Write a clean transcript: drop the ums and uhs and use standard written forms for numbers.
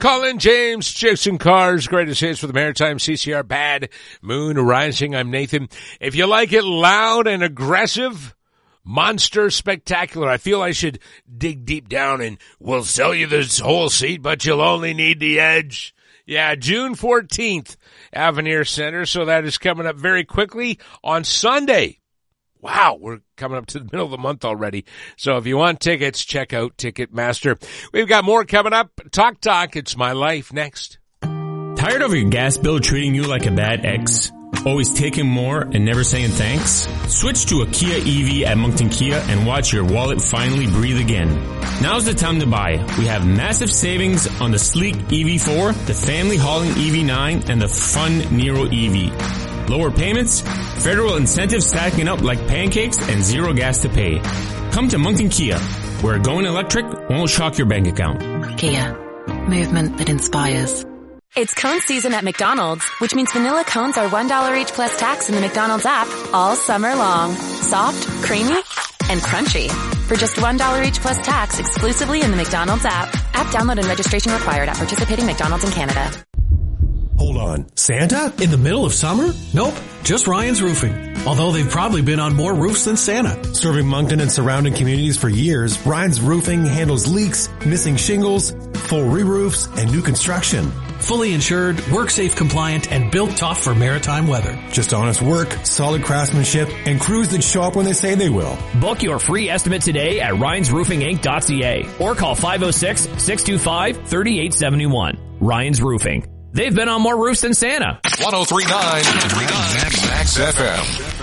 Colin James, Chicks and Cars, greatest hits for the Maritime, CCR, Bad Moon Rising. I'm Nathan. If you like it loud and aggressive, monster spectacular, I feel I should dig deep down and we'll sell you this whole seat, but you'll only need the edge. Yeah, June 14th, Avenir Center. So that is coming up very quickly on Sunday. Wow, we're coming up to the middle of the month already. So if you want tickets, check out Ticketmaster. We've got more coming up. Talk, It's My Life next. Tired of your gas bill treating you like a bad ex? Always taking more and never saying thanks? Switch to a Kia EV at Moncton Kia and watch your wallet finally breathe again. Now's the time to buy. We have massive savings on the sleek EV4, the family hauling EV9, and the fun Nero EV. Lower payments, federal incentives stacking up like pancakes, and zero gas to pay. Come to Moncton Kia, where going electric won't shock your bank account. Kia, movement that inspires. It's cone season at McDonald's, which means vanilla cones are $1 each plus tax in the McDonald's app all summer long. Soft, creamy, and crunchy. For just $1 each plus tax exclusively in the McDonald's app. App download and registration required at participating McDonald's in Canada. Hold on. Santa? In the middle of summer? Nope. Just Ryan's Roofing. Although they've probably been on more roofs than Santa. Serving Moncton and surrounding communities for years, Ryan's Roofing handles leaks, missing shingles, full re-roofs, and new construction. Fully insured, work-safe compliant, and built tough for maritime weather. Just honest work, solid craftsmanship, and crews that show up when they say they will. Book your free estimate today at RyansRoofingInc.ca or call 506-625-3871. Ryan's Roofing. They've been on more roofs than Santa. 103.9 Max FM.